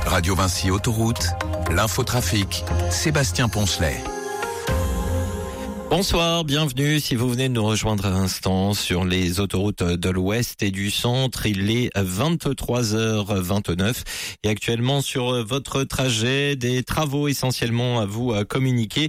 Radio Vinci Autoroute, l'infotrafic, Sébastien Poncelet. Bonsoir, bienvenue. Si vous venez de nous rejoindre à l'instant sur les autoroutes de l'Ouest et du Centre, il est 23h29 et actuellement sur votre trajet, des travaux essentiellement à vous communiquer,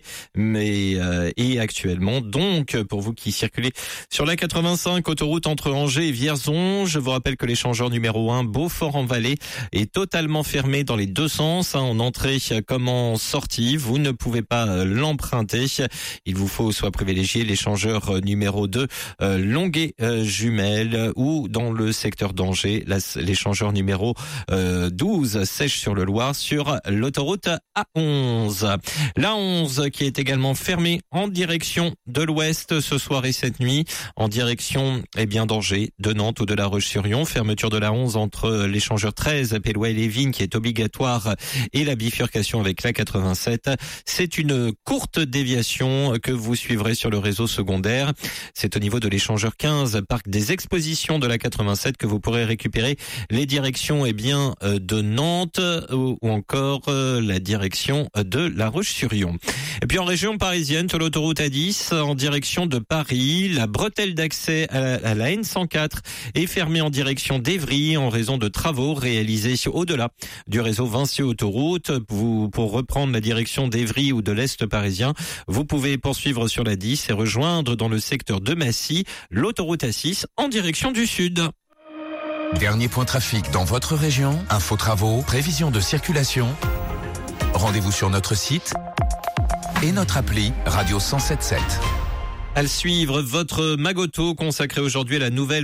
et actuellement donc pour vous qui circulez sur la 85 autoroute entre Angers et Vierzon, je vous rappelle que l'échangeur numéro 1 Beaufort-en-Vallée est totalement fermé dans les deux sens, en entrée comme en sortie. Vous ne pouvez pas l'emprunter. Il vous faut soit privilégier l'échangeur numéro 2 Longuet-Jumelles ou dans le secteur d'Angers l'échangeur numéro 12 Sèche-sur-le-Loir sur l'autoroute A11. La 11 qui est également fermée en direction de l'ouest ce soir et cette nuit, en direction d'Angers, de Nantes ou de La Roche-sur-Yon. Fermeture de la 11 entre l'échangeur 13 Pélois-et-les-Vignes qui est obligatoire et la bifurcation avec la 87. C'est une courte déviation que vous suivrez sur le réseau secondaire. C'est au niveau de l'échangeur 15 Parc des Expositions de la 87 que vous pourrez récupérer les directions de Nantes ou encore la direction de La Roche-sur-Yon. Et puis en région parisienne, sur l'autoroute A10 en direction de Paris, la bretelle d'accès à la N104 est fermée en direction d'Évry en raison de travaux réalisés au-delà du réseau Vinci Autoroute. Pour reprendre la direction d'Évry ou de l'Est parisien, vous pouvez poursuivre sur la 10 et rejoindre dans le secteur de Massy l'autoroute A6 en direction du sud. Dernier point trafic dans votre région, info travaux, prévision de circulation. Rendez-vous sur notre site et notre appli Radio 107.7. À suivre, votre Magoto consacré aujourd'hui à la nouvelle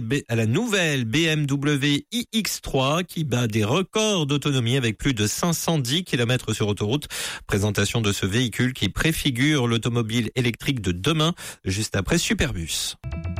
BMW iX3 qui bat des records d'autonomie avec plus de 510 km sur autoroute. Présentation de ce véhicule qui préfigure l'automobile électrique de demain, juste après Superbus.